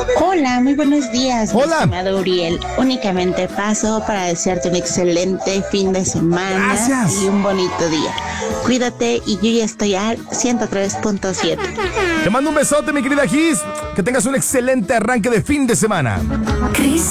Hola, muy buenos días, mi Hola. estimado Uriel. Únicamente paso para desearte un excelente fin de semana. Gracias. Y un bonito día. Cuídate y yo ya estoy al 103.7. Te mando un besote, mi querida Gis. Que tengas un excelente arranque de fin de semana.